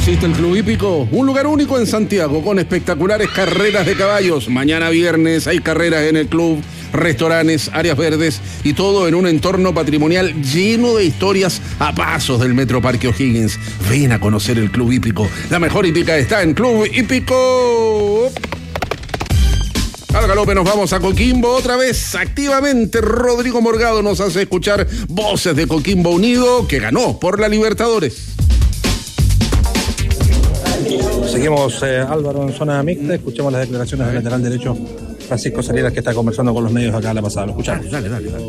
Existe el Club Hípico, un lugar único en Santiago con espectaculares carreras de caballos. Mañana viernes hay carreras en el club, restaurantes, áreas verdes y todo en un entorno patrimonial lleno de historias a pasos del Metro Parque O'Higgins. Ven a conocer el Club Hípico. La mejor hípica está en Club Hípico. Al galope nos vamos a Coquimbo otra vez activamente. Rodrigo Morgado nos hace escuchar voces de Coquimbo Unido, que ganó por la Libertadores. Seguimos, Álvaro, en zona mixta. Escuchemos las declaraciones del lateral derecho Francisco Salinas, que está conversando con los medios acá a la pasada. Lo escuchamos. Dale.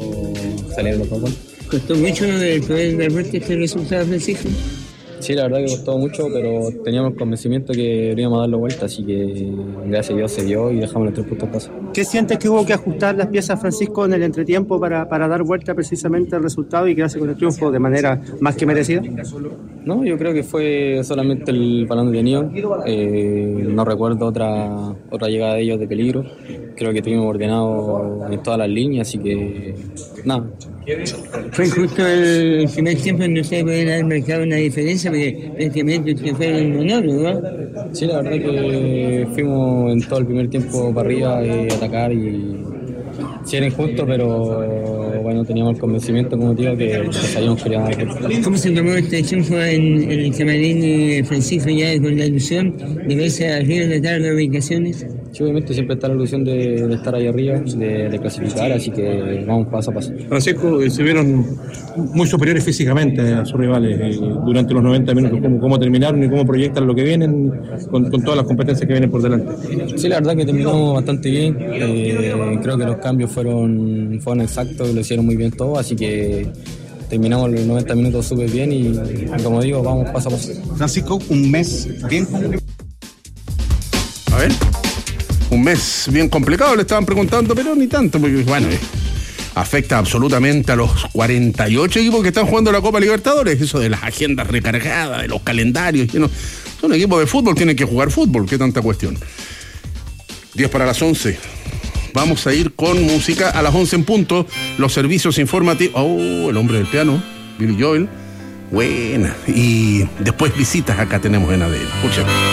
¿Costó mucho el poder dar vuelta este resultado, Francisco? Sí, la verdad que costó mucho, pero teníamos el convencimiento que deberíamos darlo vuelta, así que gracias a Dios se dio y dejamos los 3 puntos paso. ¿Qué sientes que hubo que ajustar las piezas, Francisco, en el entretiempo para dar vuelta precisamente al resultado y quedarse con el triunfo de manera más que merecida? No, yo creo que fue solamente el balón de Nión. No recuerdo otra llegada de ellos de peligro. Creo que estuvimos ordenados en todas las líneas, así que nada. Fue justo el primer tiempo en que ustedes pueden haber marcado una diferencia, porque prácticamente ustedes fueron monólogos, ¿no? Sí, la verdad que fuimos en todo el primer tiempo para arriba a atacar y sí era injusto, pero bueno, teníamos el convencimiento, como digo, que sabíamos que iba a dar. ¿Cómo se tomó este triunfo en el camarín Francisco, ya con la ilusión de verse arriba de dar las ubicaciones? Sí, obviamente siempre está la ilusión de estar ahí arriba, de clasificar, así que vamos paso a paso. Francisco, se vieron muy superiores físicamente a sus rivales durante los 90 minutos. ¿Cómo terminaron y cómo proyectan lo que vienen con todas las competencias que vienen por delante? Sí, la verdad que terminamos bastante bien. Creo que los cambios fueron exactos, lo hicieron muy bien todo, así que terminamos los 90 minutos súper bien y como digo, vamos paso a paso. Francisco, un mes bien complicado. A ver, un mes bien complicado, le estaban preguntando, pero ni tanto, porque bueno, afecta absolutamente a los 48 equipos que están jugando la Copa Libertadores. Eso de las agendas recargadas, de los calendarios, son equipos de fútbol, tienen que jugar fútbol, qué tanta cuestión. 10 para las 11. Vamos a ir con música a las 11 en punto. Los servicios informativos. Oh, el hombre del piano, Billy Joel. Buena. Y después visitas acá tenemos en ADN. Escuchen.